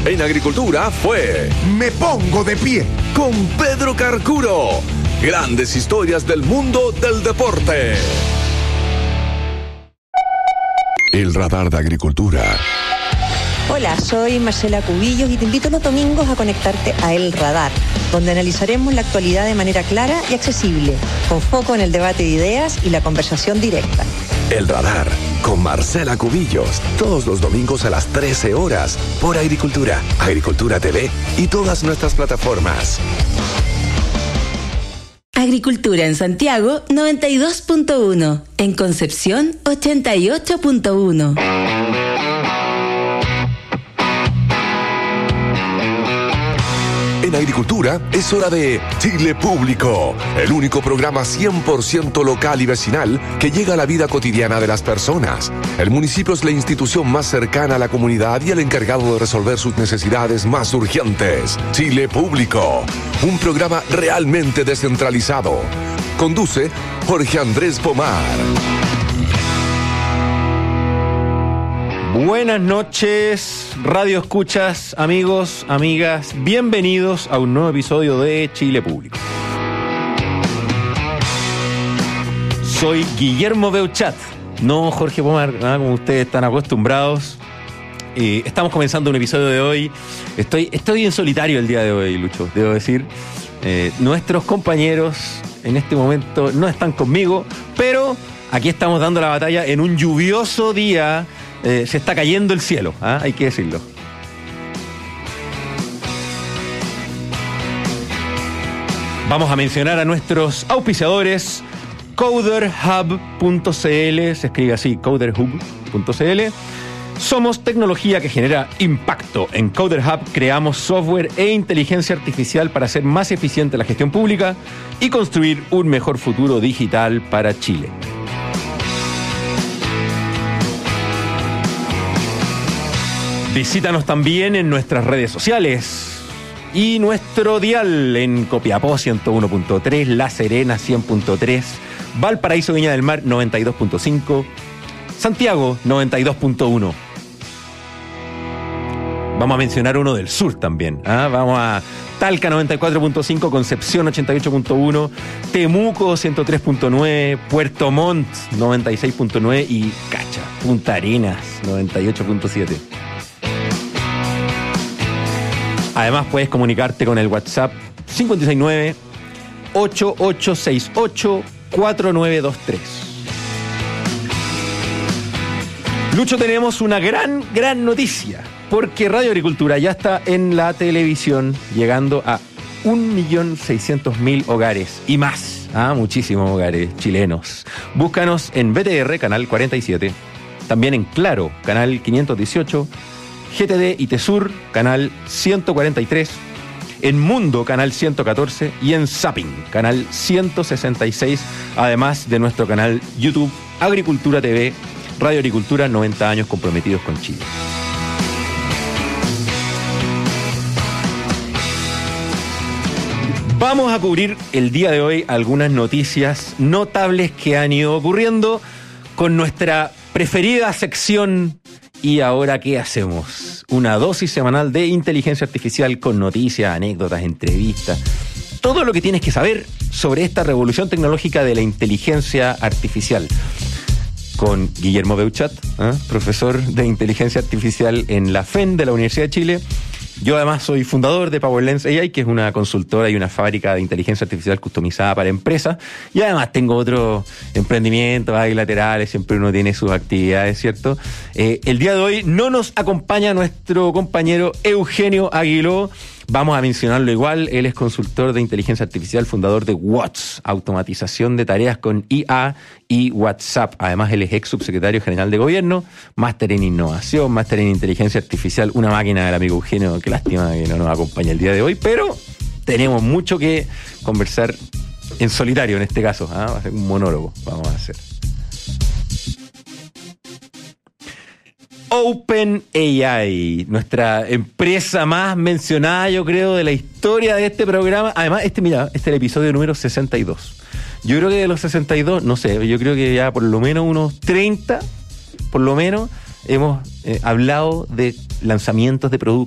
En agricultura fue Me pongo de pie con Pedro Carcuro. Grandes historias del mundo del deporte. El radar de agricultura. Hola, soy Marcela Cubillos y te invito los domingos a conectarte a El Radar, donde analizaremos la actualidad de manera clara y accesible, con foco en el debate de ideas y la conversación directa. El Radar, con Marcela Cubillos, todos los domingos a las 13 horas, por Agricultura, Agricultura TV y todas nuestras plataformas. Agricultura en Santiago, 92.1. En Concepción, 88.1. En agricultura es hora de Chile Público, el único programa 100% local y vecinal que llega a la vida cotidiana de las personas. El municipio es la institución más cercana a la comunidad y el encargado de resolver sus necesidades más urgentes. Chile Público, un programa realmente descentralizado. Conduce Jorge Andrés Pomar. Buenas noches, radio escuchas, amigos, amigas, bienvenidos a un nuevo episodio de Chile Público. Soy Guillermo Beuchat, no Jorge Pomar, como ustedes están acostumbrados. Estamos comenzando un episodio de hoy. Estoy en solitario el día de hoy, Lucho, debo decir. Nuestros compañeros en este momento no están conmigo, pero aquí estamos dando la batalla en un lluvioso día. Se está cayendo el cielo, hay que decirlo. Vamos a mencionar a nuestros auspiciadores. CoderHub.cl, se escribe así, CoderHub.cl. Somos tecnología que genera impacto. En CoderHub creamos software e inteligencia artificial para hacer más eficiente la gestión pública y construir un mejor futuro digital para Chile. Visítanos también en nuestras redes sociales y nuestro dial en Copiapó 101.3, La Serena 100.3, Valparaíso Viña del Mar 92.5, Santiago 92.1. Vamos a mencionar uno del sur también. Vamos a Talca 94.5, Concepción 88.1, Temuco 103.9, Puerto Montt 96.9 y Cacha, Punta Arenas 98.7. Además, puedes comunicarte con el WhatsApp 569-8868-4923. Lucho, tenemos una gran noticia, porque Radio Agricultura ya está en la televisión, llegando a 1.600.000 hogares y más. Muchísimos hogares chilenos. Búscanos en BTR, canal 47, también en Claro, canal 518, GTD y Tesur, canal 143, en Mundo, canal 114 y en Zapping, canal 166, además de nuestro canal YouTube Agricultura TV, Radio Agricultura, 90 años comprometidos con Chile. Vamos a cubrir el día de hoy algunas noticias notables que han ido ocurriendo con nuestra preferida sección. ¿Y ahora qué hacemos? Una dosis semanal de inteligencia artificial con noticias, anécdotas, entrevistas. Todo lo que tienes que saber sobre esta revolución tecnológica de la inteligencia artificial. Con Guillermo Beuchat, profesor de inteligencia artificial en la FEN de la Universidad de Chile. Yo además soy fundador de PowerLens AI, que es una consultora y una fábrica de inteligencia artificial customizada para empresas. Y además tengo otros emprendimientos ahí laterales, siempre uno tiene sus actividades, ¿cierto? El día de hoy no nos acompaña nuestro compañero Eugenio Aguiló. Vamos a mencionarlo igual, él es consultor de inteligencia artificial, fundador de WATS, automatización de tareas con IA y WhatsApp. Además, él es ex subsecretario general de gobierno, máster en innovación, máster en inteligencia artificial, una máquina del amigo Eugenio. Qué lástima que no nos acompaña el día de hoy, pero tenemos mucho que conversar en solitario en este caso. Va a ser un monólogo, vamos a hacer. OpenAI, nuestra empresa más mencionada, yo creo, de la historia de este programa. Además, este es el episodio número 62. Yo creo que de los 62, no sé, yo creo que ya por lo menos unos 30, por lo menos, hemos hablado de lanzamientos de productos